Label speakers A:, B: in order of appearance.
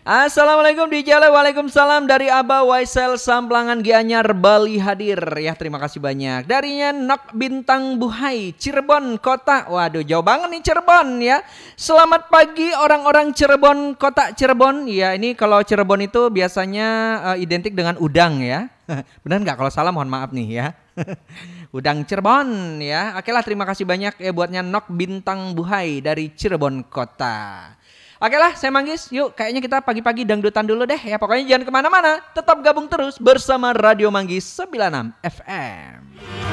A: Assalamualaikum DJ Ale, waalaikumsalam dari Aba Waisel Samplangan Gianyar Bali hadir ya, terima kasih banyak. Darinya Nok Bintang Buhai Cirebon Kota, waduh jauh banget nih Cirebon ya. Selamat pagi orang-orang Cirebon Kota Cirebon ya, ini kalau Cirebon itu biasanya identik dengan udang ya. Benar nggak? Kalau salah mohon maaf nih ya. Udang Cirebon ya. Oke lah, terima kasih banyak ya buatnya Nok Bintang Buhai dari Cirebon Kota. Oke lah, saya Manggis. Yuk, kayaknya kita pagi-pagi dangdutan dulu deh ya. Pokoknya jangan kemana-mana. Tetap gabung terus bersama Radio Manggis 96 FM.